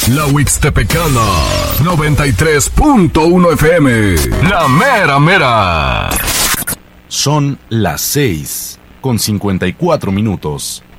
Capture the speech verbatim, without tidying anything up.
La Huixtepecana, noventa y tres punto uno F M. La mera mera. Son las seis con cincuenta y cuatro minutos.